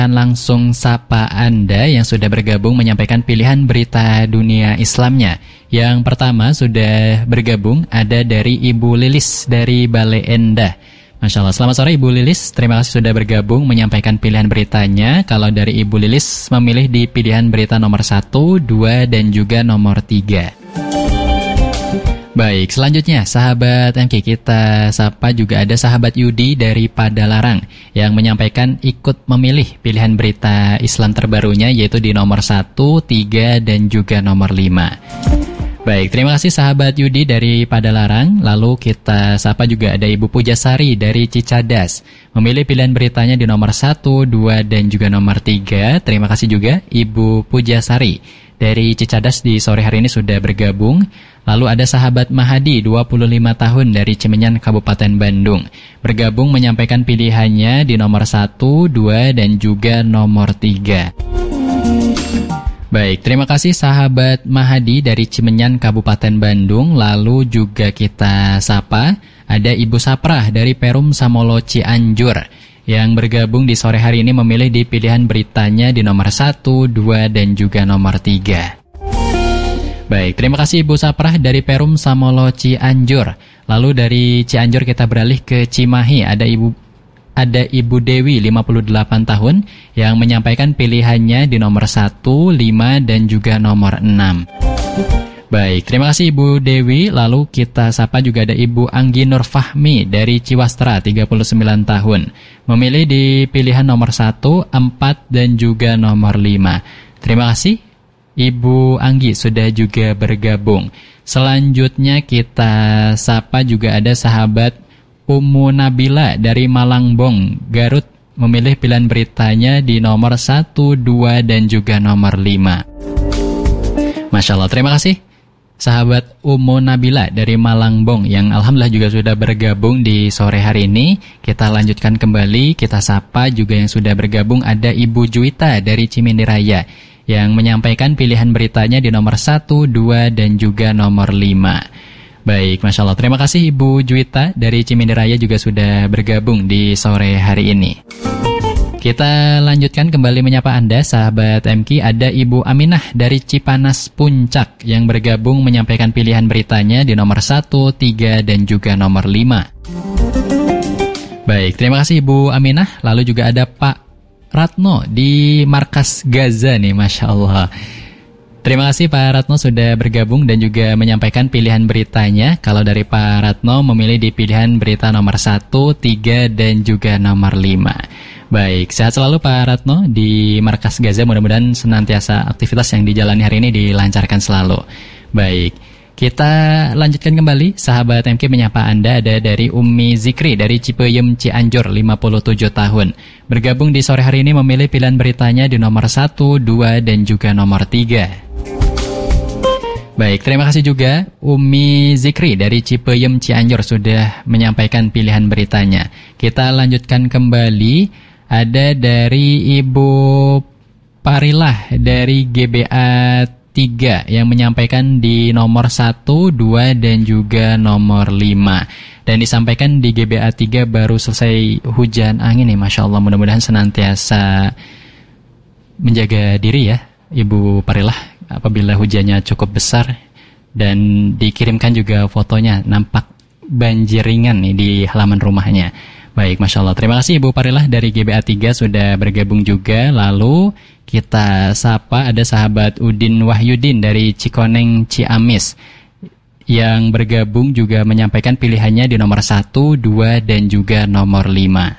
langsung sapa Anda yang sudah bergabung menyampaikan pilihan berita dunia Islamnya. Yang pertama sudah bergabung ada dari Ibu Lilis dari Bale Endah. Masya Allah, selamat sore Ibu Lilis, terima kasih sudah bergabung menyampaikan pilihan beritanya. Kalau dari Ibu Lilis memilih di pilihan berita nomor 1, 2, dan juga nomor 3. Baik, selanjutnya sahabat MK kita sapa juga ada sahabat Yudi dari Padalarang yang menyampaikan ikut memilih pilihan berita Islam terbarunya yaitu di nomor 1, 3, dan juga nomor 5. Baik, terima kasih sahabat Yudi dari Padalarang. Lalu kita sapa juga ada Ibu Pujasari dari Cicadas memilih pilihan beritanya di nomor 1, 2, dan juga nomor 3. Terima kasih juga Ibu Pujasari dari Cicadas di sore hari ini sudah bergabung. Lalu ada sahabat Mahadi 25 tahun dari Cimenyan Kabupaten Bandung bergabung menyampaikan pilihannya di nomor 1, 2, dan juga nomor 3. Baik, terima kasih sahabat Mahadi dari Cimenyan Kabupaten Bandung. Lalu juga kita sapa ada Ibu Saprah dari Perum Samolo Cianjur yang bergabung di sore hari ini memilih di pilihan beritanya di nomor 1, 2, dan juga nomor 3. Baik, terima kasih Ibu Saprah dari Perum Samolo Cianjur. Lalu dari Cianjur kita beralih ke Cimahi. Ada Ibu Dewi 58 tahun yang menyampaikan pilihannya di nomor 1, 5, dan juga nomor 6. Baik, terima kasih Ibu Dewi. Lalu kita sapa juga ada Ibu Anggi Nur Fahmi dari Ciwastra 39 tahun memilih di pilihan nomor 1, 4, dan juga nomor 5. Terima kasih Ibu Anggi sudah juga bergabung. Selanjutnya kita sapa juga ada sahabat Ummu Nabila dari Malangbong, Garut memilih pilihan beritanya di nomor 1, 2, dan juga nomor 5. Masya Allah, terima kasih sahabat Ummu Nabila dari Malangbong yang alhamdulillah juga sudah bergabung di sore hari ini. Kita lanjutkan kembali, kita sapa juga yang sudah bergabung ada Ibu Juwita dari Cimindiraya yang menyampaikan pilihan beritanya di nomor 1, 2, dan juga nomor 5. Baik, Masya Allah. Terima kasih Ibu Juwita dari Cimindiraya juga sudah bergabung di sore hari ini. Kita lanjutkan kembali menyapa Anda, sahabat MK. Ada Ibu Aminah dari Cipanas Puncak yang bergabung menyampaikan pilihan beritanya di nomor 1, 3, dan juga nomor 5. Baik, terima kasih Ibu Aminah. Lalu juga ada Pak Ratno di Markas Gaza nih, Masya Allah. Terima kasih Pak Ratno sudah bergabung dan juga menyampaikan pilihan beritanya. Kalau dari Pak Ratno memilih di pilihan berita nomor 1, 3, dan juga nomor 5. Baik, sehat selalu Pak Ratno di Markas Gaza. Mudah-mudahan senantiasa aktivitas yang dijalani hari ini dilancarkan selalu. Baik, kita lanjutkan kembali. Sahabat MK menyapa Anda ada dari Ummi Zikri dari Cipeyem Cianjur 57 tahun. Bergabung di sore hari ini memilih pilihan beritanya di nomor 1, 2, dan juga nomor 3. Baik, terima kasih juga Ummi Zikri dari Cipeyem Cianjur sudah menyampaikan pilihan beritanya. Kita lanjutkan kembali. Ada dari Ibu Parilah dari GBA 3 yang menyampaikan di nomor 1, 2, dan juga nomor 5. Dan disampaikan di GBA 3 baru selesai hujan angin nih, Masya Allah. Mudah-mudahan senantiasa menjaga diri ya Ibu Parilah apabila hujannya cukup besar. Dan dikirimkan juga fotonya, nampak banjir ringan nih di halaman rumahnya. Baik, Masya Allah. Terima kasih Ibu Parilah dari GBA 3 sudah bergabung juga. Lalu kita sapa ada sahabat Udin Wahyudin dari Cikoneng Ciamis yang bergabung juga menyampaikan pilihannya di nomor 1, 2, dan juga nomor 5.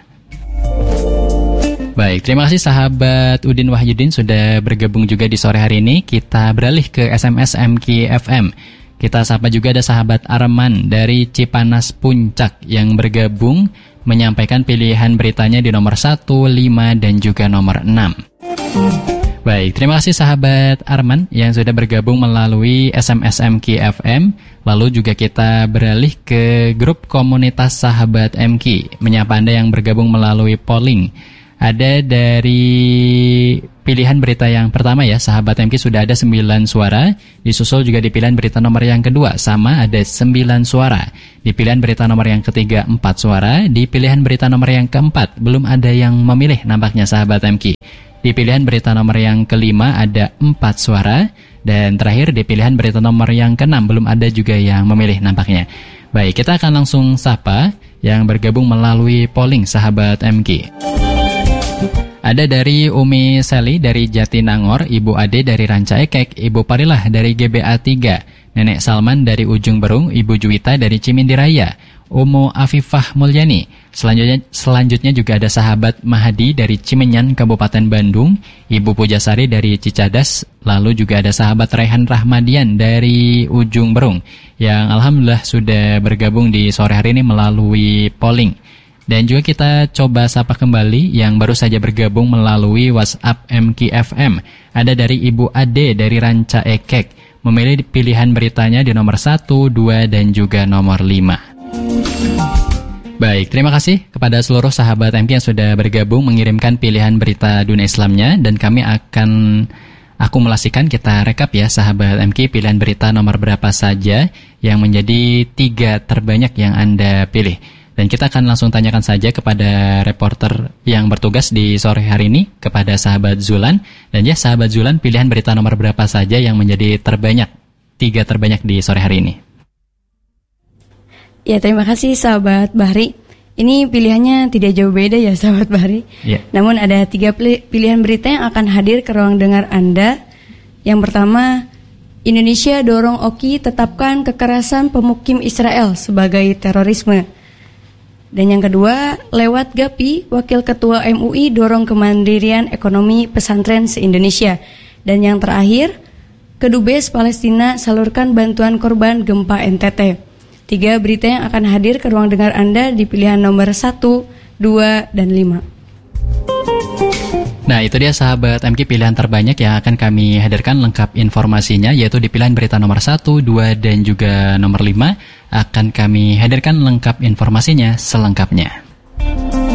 Baik, terima kasih sahabat Udin Wahyudin sudah bergabung juga di sore hari ini. Kita beralih ke SMS MK FM. Kita sapa juga ada sahabat Arman dari Cipanas Puncak yang bergabung menyampaikan pilihan beritanya di nomor 1, 5, dan juga nomor 6. Baik, terima kasih sahabat Arman yang sudah bergabung melalui SMS MK FM. Lalu juga kita beralih ke grup komunitas sahabat MK. Menyapa Anda yang bergabung melalui polling. Ada dari pilihan berita yang pertama ya, sahabat MK sudah ada 9 suara. Disusul juga di pilihan berita nomor yang kedua, sama ada 9 suara. Di pilihan berita nomor yang ketiga 4 suara. Di pilihan berita nomor yang keempat belum ada yang memilih nampaknya sahabat MK. Di pilihan berita nomor yang kelima ada 4 suara. Dan terakhir di pilihan berita nomor yang keenam belum ada juga yang memilih nampaknya. Baik, kita akan langsung sapa yang bergabung melalui polling sahabat MK. Ada dari Umi Seli dari Jatinangor, Ibu Ade dari Ranca Ekek, Ibu Parilah dari GBA 3, Nenek Salman dari Ujung Berung, Ibu Juwita dari Cimindiraya, Umu Afifah Mulyani. Selanjutnya juga ada sahabat Mahadi dari Cimenyan, Kabupaten Bandung, Ibu Pujasari dari Cicadas, lalu juga ada sahabat Rehan Rahmadian dari Ujung Berung, yang alhamdulillah sudah bergabung di sore hari ini melalui polling. Dan juga kita coba sapa kembali yang baru saja bergabung melalui WhatsApp MKFM. Ada dari Ibu Ade dari Ranca Ekek, memilih pilihan beritanya di nomor 1, 2, dan juga nomor 5. Baik, terima kasih kepada seluruh sahabat MK yang sudah bergabung mengirimkan pilihan berita dunia Islamnya. Dan kami akan akumulasikan, kita rekap ya sahabat MK, pilihan berita nomor berapa saja yang menjadi 3 terbanyak yang Anda pilih. Dan kita akan langsung tanyakan saja kepada reporter yang bertugas di sore hari ini, kepada sahabat Zulan. Dan ya sahabat Zulan, pilihan berita nomor berapa saja yang menjadi terbanyak, 3 terbanyak di sore hari ini? Ya, terima kasih sahabat Bahri. Ini pilihannya tidak jauh beda ya sahabat Bahri. Ya. Namun ada 3 pilihan berita yang akan hadir ke ruang dengar Anda. Yang pertama, Indonesia dorong Oki tetapkan kekerasan pemukim Israel sebagai terorisme. Dan yang kedua, lewat GAPI, Wakil Ketua MUI dorong kemandirian ekonomi pesantren se-Indonesia. Dan yang terakhir, Kedubes Palestina salurkan bantuan korban gempa NTT. 3 berita yang akan hadir ke ruang dengar Anda di pilihan nomor 1, 2, dan 5. Nah, itu dia sahabat MK pilihan terbanyak yang akan kami hadirkan lengkap informasinya, yaitu di pilihan berita nomor 1, 2, dan juga nomor 5. Akan kami hadirkan lengkap informasinya selengkapnya.